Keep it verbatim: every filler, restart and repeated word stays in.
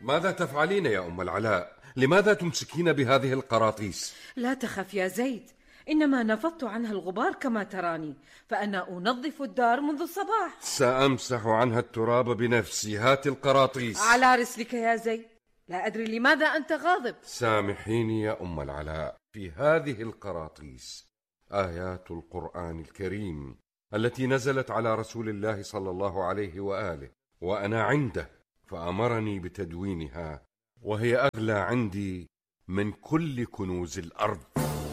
ماذا تفعلين يا أم العلاء؟ لماذا تمسكين بهذه القراطيس؟ لا تخف يا زيد، إنما نفضت عنها الغبار كما تراني، فأنا أنظف الدار منذ الصباح. سأمسح عنها التراب بنفسي. هات القراطيس. على رسلك يا زيد، لا أدري لماذا أنت غاضب. سامحيني يا أم العلاء، في هذه القراطيس آيات القرآن الكريم التي نزلت على رسول الله صلى الله عليه وآله، وأنا عنده فأمرني بتدوينها، وهي أغلى عندي من كل كنوز الأرض.